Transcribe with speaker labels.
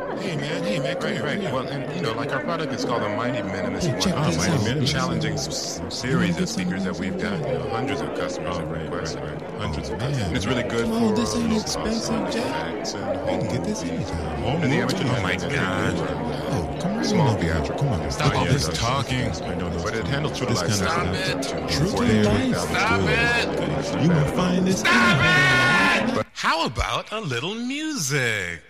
Speaker 1: Hey man, come here.
Speaker 2: Right. Well, and like our product is called the Mighty Minimus
Speaker 1: Hey, check
Speaker 2: One.
Speaker 1: this
Speaker 2: Mighty
Speaker 1: out.
Speaker 2: Minimus. Challenging series of speakers that we've got. Hundreds of customers have requested. Hundreds of customers. And it's really good
Speaker 1: Come on,
Speaker 2: for
Speaker 1: this ain't
Speaker 2: low
Speaker 1: expensive,
Speaker 2: cost
Speaker 1: Jack.
Speaker 2: effects and
Speaker 1: You
Speaker 2: home
Speaker 1: can get this
Speaker 2: movies.
Speaker 1: anytime.
Speaker 2: And the amateur
Speaker 3: Oh my
Speaker 2: music.
Speaker 3: God.
Speaker 1: Oh, come right
Speaker 2: Small
Speaker 1: on over here.
Speaker 2: theatrical.
Speaker 1: Come on.
Speaker 3: Stop all this talking.
Speaker 2: But it handles true to
Speaker 1: This
Speaker 2: life.
Speaker 1: kind of
Speaker 2: sound.
Speaker 1: stuff.
Speaker 2: To
Speaker 1: True to
Speaker 2: 48,000
Speaker 1: life.
Speaker 3: Stop
Speaker 2: good.
Speaker 3: it.
Speaker 1: You gonna find this.
Speaker 3: How about a little music?